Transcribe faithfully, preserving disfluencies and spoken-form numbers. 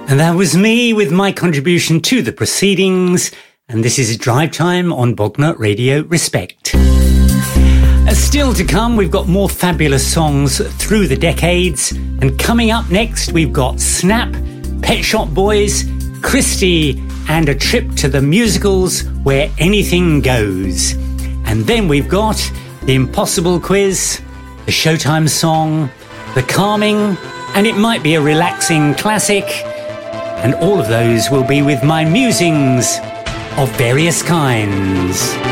And that was me with my contribution to the proceedings. And this is Drive Time on Bognor Radio Respect. Uh, still to come, we've got more fabulous songs through the decades. And coming up next, we've got Snap, Pet Shop Boys, Christie, and a trip to the musicals where anything goes. And then we've got the Impossible Quiz, the Showtime song, the calming, and it might be a relaxing classic. And all of those will be with my musings of various kinds.